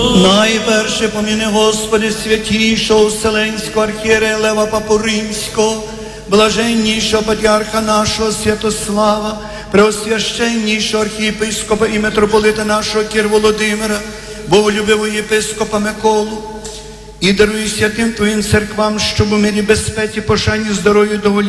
Найперше поміни, Господи, святішого Вселенського архієрея Лева Папу Римського, блаженнішого патріарха нашого Святослава, преосвященнішого архієпископа і митрополита нашого Кір Володимира, боголюбивого єпископа Миколу, і даруй святим Твоїм церквам, щоб у мирі, безпеці, пошані, здоров'ю, доволі